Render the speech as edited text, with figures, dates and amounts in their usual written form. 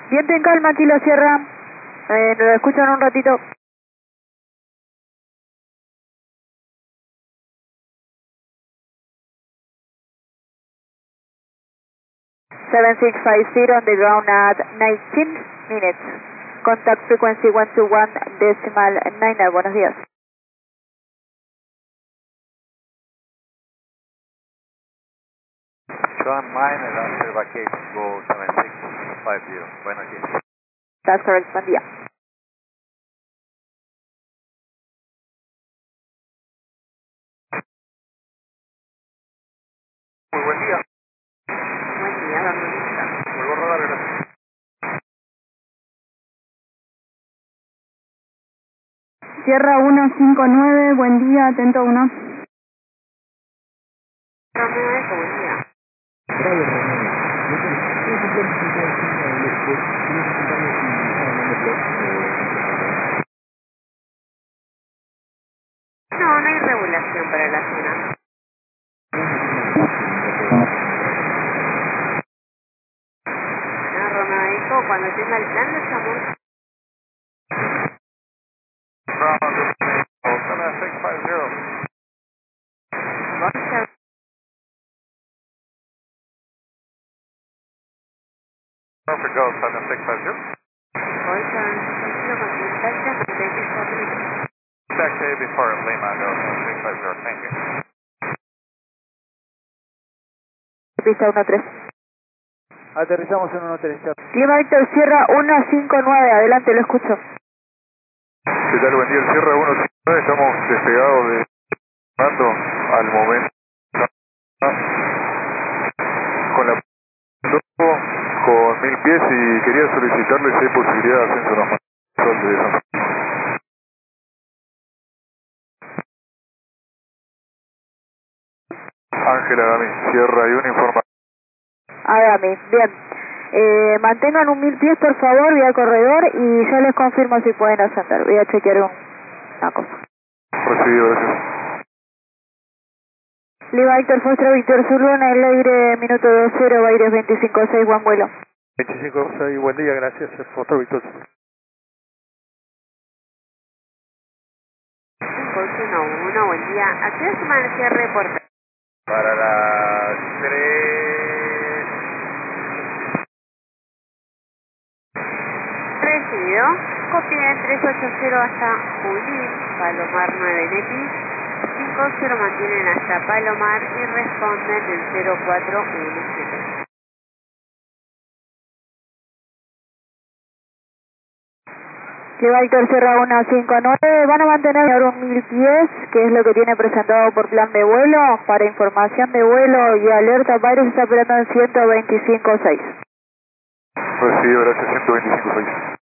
Viento en calma, Kilo Sierra. Lo escucho en un ratito. Seven six five zero on the ground at 19 minutes. Contact frequency 121.9. Buenos días. John Miner, after vacation, go 7650. Buenos días. That's correct, buen día. Muy buen día. Buen día, ¿dónde está? Vuelvo a rodar, gracias. Sierra 159, buen día, atento 1. Romeo Eco, buen día. No, no hay regulación para la zona. No, Romeo Eco, cuando tenga el plan lo llamo. Bravo, 7650. Perfect, go 7650. Hoy son continental, mantente estable. Back day before Lima, go 7650. Thank you. Pista 1-3. Aterrizamos en 1-3. Lima Víctor Sierra 159, adelante, lo escucho. ¿Qué tal? Buen día, Sierra 159. Estamos despegados de Mando al momento. Con la con 1000 pies y quería solicitarle si hay posibilidad de ascenso normal de San Francisco. Ángela Gami, Sierra y 1 informa. Hágame, bien. Mantengan un 1000 pies, por favor, vía corredor y yo les confirmo si pueden ascender. Voy a chequear una cosa. Recibido, gracias. Lima Víctor Foster, Víctor Zulu, en el aire, minuto 20, Baires 25-6, buen vuelo. 25-6, buen día, gracias, Foster Víctor. Coche 1-1, buen día. ¿A qué hora se van a hacer reporte? Para las 3. Recibido. Copia en 380 hasta Junín, Palomar 9 Nepi. 50 mantienen hasta Palomar y responden del 0417. Lima Víctor Sierra 159, van a mantener un 1000 pies, que es lo que tiene presentado por plan de vuelo. Para información de vuelo y alerta, Baires está operando en 125.6. Recibido, gracias, 125.6.